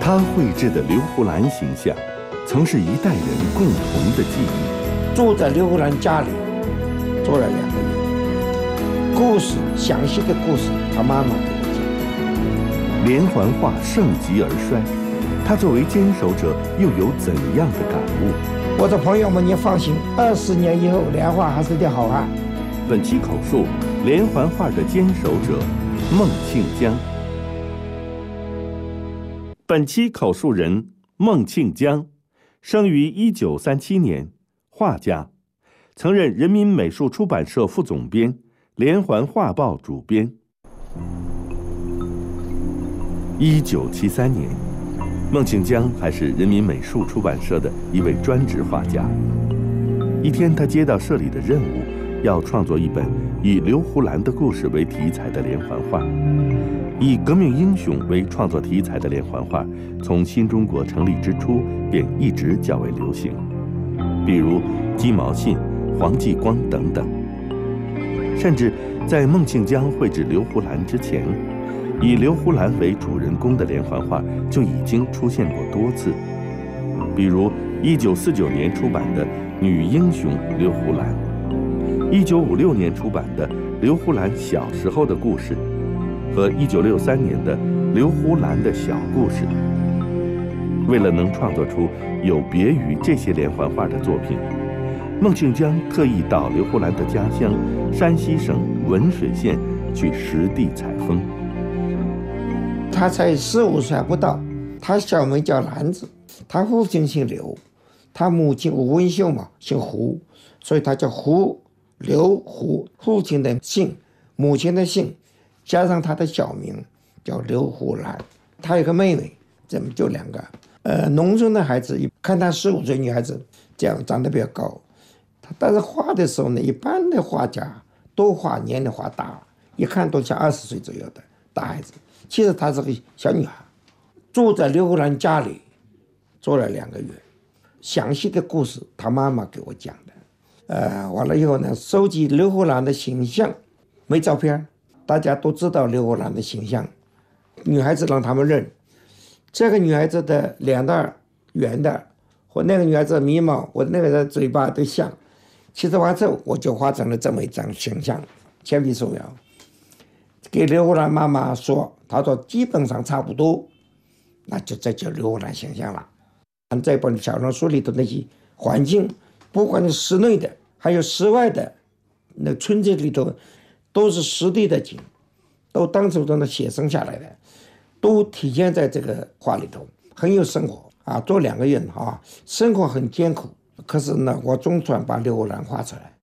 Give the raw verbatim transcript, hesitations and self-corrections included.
他绘制的刘胡兰形象，曾是一代人共同的记忆。 住在刘胡兰家里，住了两个月。故事详细的故事，他妈妈给我讲。 连环画盛极而衰，他作为坚守者，又有怎样的感悟？ 我的朋友们，你放心，二十年以后，连环还是条好汉。 本期口述连环画的坚守者孟庆江。本期口述人孟庆江，生于一九三七年，画家，曾任人民美术出版社副总编、连环画报主编。一九七三年，孟庆江还是人民美术出版社的一位专职画家。一天，他接到社里的任务，要创作一本以刘胡兰的故事为题材的连环画。以革命英雄为创作题材的连环画，从新中国成立之初便一直较为流行，比如鸡毛信、黄继光等等。甚至在孟庆江绘制刘胡兰之前，以刘胡兰为主人公的连环画就已经出现过多次，比如一九四九年出版的《女英雄刘胡兰》，一九五六年出版的《刘胡兰小时候的故事》，和一九六三年的《刘胡兰的小故事》。为了能创作出有别于这些连环画的作品，孟庆江特意到刘胡兰的家乡山西省文水县去实地采风。 他才十五岁还不到，他小名叫兰子，他父亲姓刘，他母亲吴文秀嘛姓胡，所以他叫胡刘胡，父亲的姓，母亲的姓，加上他的小名叫刘胡兰。他有个妹妹，这么就两个。呃，农村的孩子看他十五岁女孩子这样长得比较高，但是画的时候呢，一般的画家都画年龄画大，一看都像二十岁左右的大孩子。其实她是个小女孩，住在刘胡兰家里住了两个月。详细的故事她妈妈给我讲的。呃，完了以后呢，收集刘胡兰的形象，没照片，大家都知道刘胡兰的形象。女孩子让他们认，这个女孩子的脸蛋圆的，或那个女孩子的眉毛，或那个人嘴巴都像。其实完之后，我就画成了这么一张形象，铅笔素描。给刘胡兰妈妈说，她说基本上差不多，那就这就刘胡兰形象了。这本小说书里的那些环境，不管是室内的，还有室外的，那村子里头都是实地的景，都当时都能写生下来的，都体现在这个画里头，很有生活啊。做两个月啊，生活很艰苦，可是呢，我总算把刘胡兰画出来。